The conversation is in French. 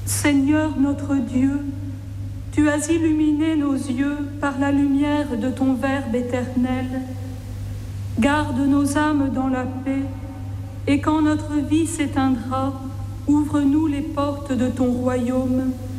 Seigneur notre Dieu, tu as illuminé nos yeux par la lumière de ton Verbe éternel. Garde nos âmes dans la paix, et quand notre vie s'éteindra, ouvre-nous les portes de ton royaume